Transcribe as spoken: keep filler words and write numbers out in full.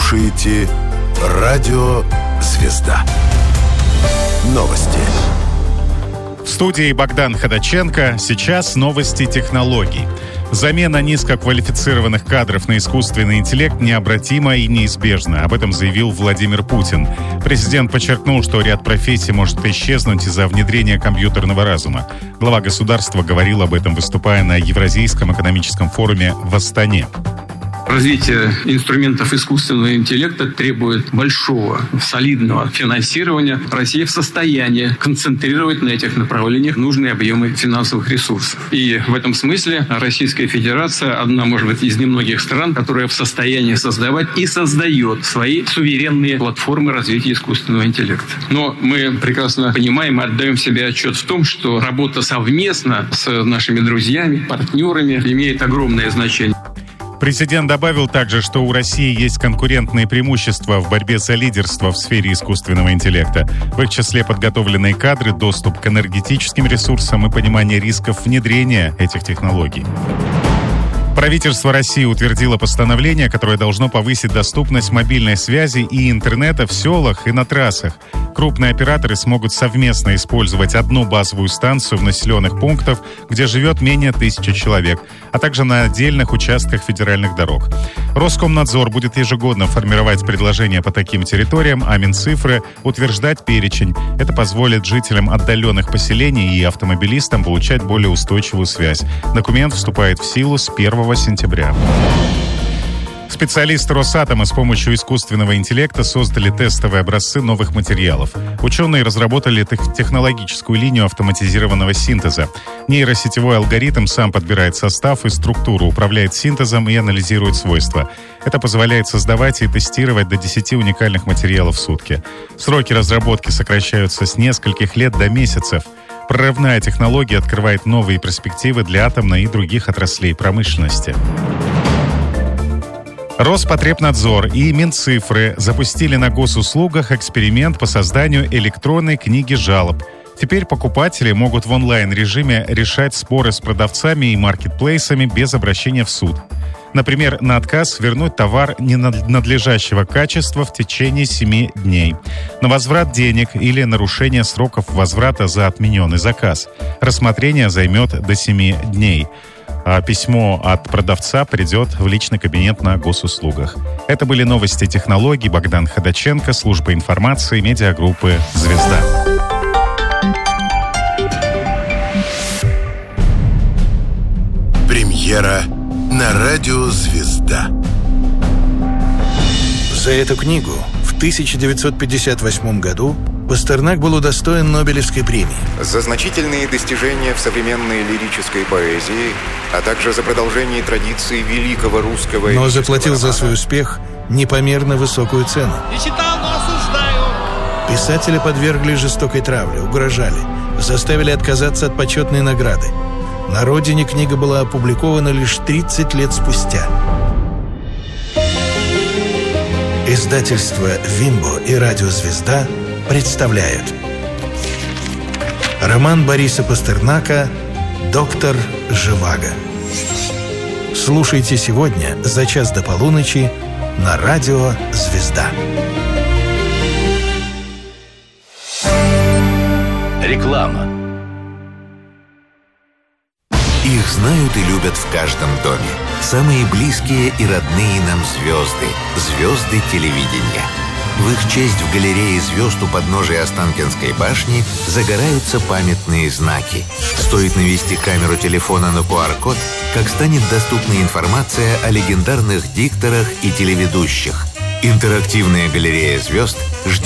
слушаете Радио «Звезда». Новости. В студии Богдан Ходаченко. Сейчас новости технологий. Замена низкоквалифицированных кадров на искусственный интеллект необратима и неизбежна. Об этом заявил Владимир Путин. Президент подчеркнул, что ряд профессий может исчезнуть из-за внедрения компьютерного разума. Глава государства говорил об этом, выступая на Евразийском экономическом форуме в Астане. Развитие инструментов искусственного интеллекта требует большого, солидного финансирования. Россия в состоянии концентрировать на этих направлениях нужные объемы финансовых ресурсов. И в этом смысле Российская Федерация одна, может быть, из немногих стран, которая в состоянии создавать и создает свои суверенные платформы развития искусственного интеллекта. Но мы прекрасно понимаем и отдаем себе отчет в том, что работа совместно с нашими друзьями, партнерами имеет огромное значение. Президент добавил также, что у России есть конкурентные преимущества в борьбе за лидерство в сфере искусственного интеллекта. В их числе подготовленные кадры, доступ к энергетическим ресурсам и понимание рисков внедрения этих технологий. Правительство России утвердило постановление, которое должно повысить доступность мобильной связи и интернета в селах и на трассах. Крупные операторы смогут совместно использовать одну базовую станцию в населенных пунктах, где живет менее тысячи человек, а также на отдельных участках федеральных дорог. Роскомнадзор будет ежегодно формировать предложения по таким территориям, а Минцифры утверждать перечень. Это позволит жителям отдаленных поселений и автомобилистам получать более устойчивую связь. Документ вступает в силу с первого сентября. Специалисты Росатома с помощью искусственного интеллекта создали тестовые образцы новых материалов. Ученые разработали технологическую линию автоматизированного синтеза. Нейросетевой алгоритм сам подбирает состав и структуру, управляет синтезом и анализирует свойства. Это позволяет создавать и тестировать до десяти уникальных материалов в сутки. Сроки разработки сокращаются с нескольких лет до месяцев. Прорывная технология открывает новые перспективы для атомной и других отраслей промышленности. Роспотребнадзор и Минцифры запустили на госуслугах эксперимент по созданию электронной книги жалоб. Теперь покупатели могут в онлайн-режиме решать споры с продавцами и маркетплейсами без обращения в суд. Например, на отказ вернуть товар ненадлежащего качества в течение семи дней. На возврат денег или нарушение сроков возврата за отмененный заказ. Рассмотрение займет до семи дней. А письмо от продавца придет в личный кабинет на госуслугах. Это были новости технологий. Богдан Ходаченко, служба информации, медиагруппы «Звезда». Премьера на радио «Звезда». За эту книгу в тысяча девятьсот пятьдесят восьмом году Пастернак был удостоен Нобелевской премии. За значительные достижения в современной лирической поэзии, а также за продолжение традиции великого русского... Но заплатил романа. За свой успех непомерно высокую цену. Не читал, но осуждаю. Писателя подвергли жестокой травле, угрожали, заставили отказаться от почетной награды. На родине книга была опубликована лишь тридцать лет спустя. Издательство «Вимбо» и радио «Звезда» представляют роман Бориса Пастернака «Доктор Живаго». Слушайте сегодня за час до полуночи на радио «Звезда». Реклама. Их знают и любят в каждом доме. Самые близкие и родные нам звезды. Звезды телевидения. В их честь в галерее звезд у подножия Останкинской башни загораются памятные знаки. Стоит навести камеру телефона на ку ар-код, как станет доступна информация о легендарных дикторах и телеведущих. Интерактивная галерея звезд ждет